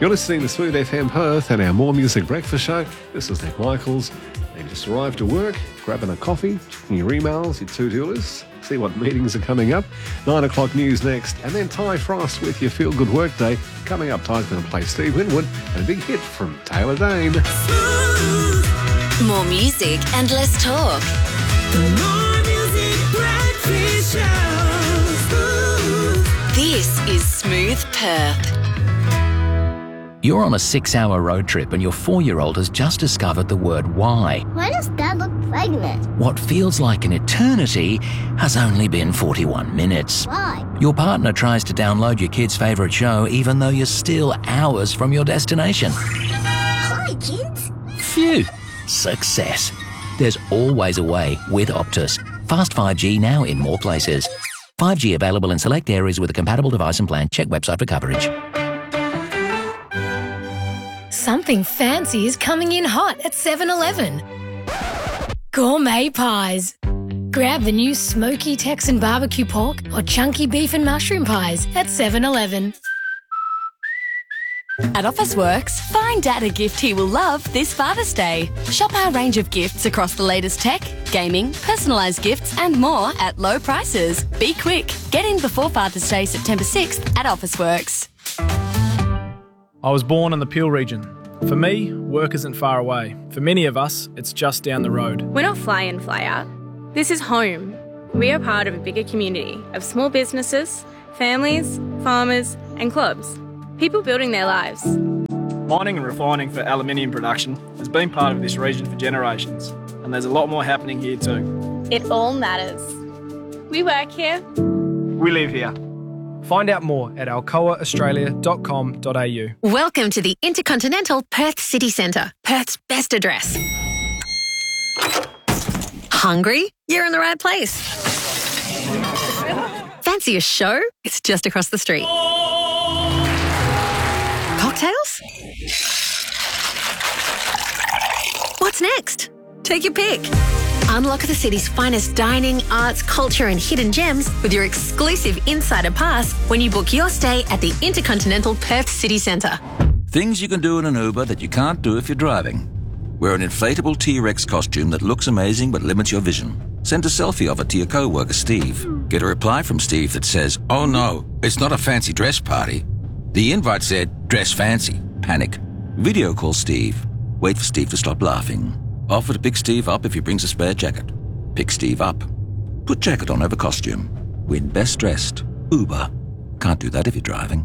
You're listening to Smooth FM Perth and our More Music Breakfast Show. This is Nick Michaels. They just arrived to work, grabbing a coffee, checking your emails, your to-do lists, see what meetings are coming up. 9 o'clock news next, and then Ty Frost with your Feel Good Workday. Coming up, Ty's going to play Steve Winwood and a big hit from Taylor Dayne. More music and less talk. More Music Breakfast Show. This is Smooth Perth. You're on a 6-hour road trip and your 4-year-old has just discovered the word why. Why does Dad look pregnant? What feels like an eternity has only been 41 minutes. Why? Your partner tries to download your kid's favourite show even though you're still hours from your destination. Hi, kids. Phew! Success. There's always a way with Optus. Fast 5G now in more places. 5G available in select areas with a compatible device and plan. Check website for coverage. Something fancy is coming in hot at 7-Eleven. Gourmet pies. Grab the new smoky Texan barbecue pork or chunky beef and mushroom pies at 7-Eleven. At Officeworks, find Dad a gift he will love this Father's Day. Shop our range of gifts across the latest tech, gaming, personalised gifts and more at low prices. Be quick. Get in before Father's Day, September 6th at Officeworks. I was born in the Peel region. For me, work isn't far away. For many of us, it's just down the road. We're not fly in, fly out. This is home. We are part of a bigger community of small businesses, families, farmers and clubs. People building their lives. Mining and refining for aluminium production has been part of this region for generations, and there's a lot more happening here too. It all matters. We work here. We live here. Find out more at alcoaaustralia.com.au. Welcome to the Intercontinental Perth City Centre, Perth's best address. Hungry? You're in the right place. Fancy a show? It's just across the street. Cocktails? What's next? Take your pick. Unlock the city's finest dining, arts, culture and hidden gems with your exclusive Insider Pass when you book your stay at the Intercontinental Perth City Centre. Things you can do in an Uber that you can't do if you're driving. Wear an inflatable T-Rex costume that looks amazing but limits your vision. Send a selfie of it to your co-worker Steve. Get a reply from Steve that says, "Oh no, it's not a fancy dress party." The invite said, "Dress fancy." Panic. Video call Steve. Wait for Steve to stop laughing. Offer to pick Steve up if he brings a spare jacket. Pick Steve up. Put jacket on over costume. Win best dressed. Uber. Can't do that if you're driving.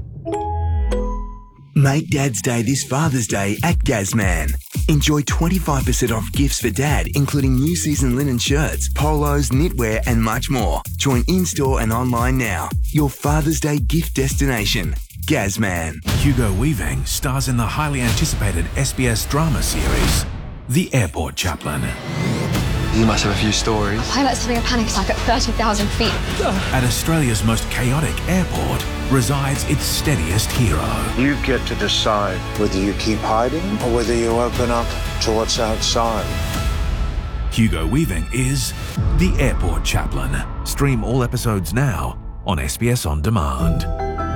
Make Dad's Day this Father's Day at Gazman. Enjoy 25% off gifts for Dad, including new season linen shirts, polos, knitwear and much more. Join in-store and online now. Your Father's Day gift destination. Gazman. Hugo Weaving stars in the highly anticipated SBS drama series, The Airport Chaplain. You must have a few stories. Pilot's having a panic attack at 30,000 feet. At Australia's most chaotic airport resides its steadiest hero. You get to decide whether you keep hiding or whether you open up to what's outside. Hugo Weaving is The Airport Chaplain. Stream all episodes now on SBS On Demand.